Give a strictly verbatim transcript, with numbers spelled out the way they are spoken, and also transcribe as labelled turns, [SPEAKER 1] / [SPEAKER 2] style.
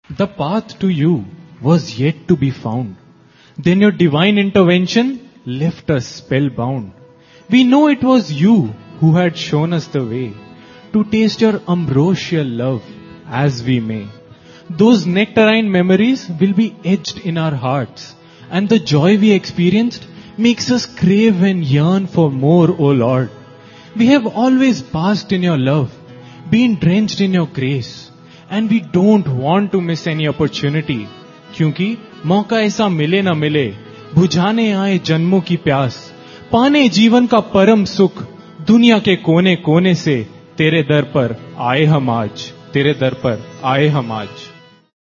[SPEAKER 1] The path to you was yet to be found. Then your divine intervention left us spellbound. We know it was you who had shown us the way to taste your ambrosial love as we may. Those nectarine memories will be etched in our hearts, and the joy we experienced makes us crave and yearn for more, O Lord. We have always basked in your love, been drenched in your grace, and we don't want to miss any opportunity, क्योंकि मौका ऐसा मिले ना मिले, बुझाने आए जन्मों की प्यास, पाने जीवन का परम सुख, दुनिया के कोने कोने से तेरे दर पर आए हम आज, तेरे दर पर आए हम आज.